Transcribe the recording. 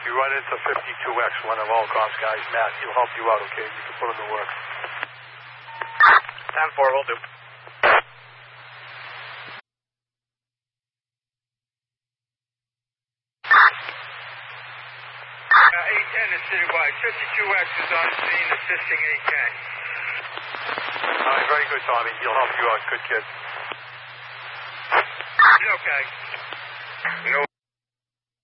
if you run into 52X, one of all cops guys, Matt, he'll help you out, okay? You can put him to work. 10-4, will do. 810 is citywide. 52X is on scene assisting 810. All right, very good, Tommy. He'll help you out. Good kid. Okay.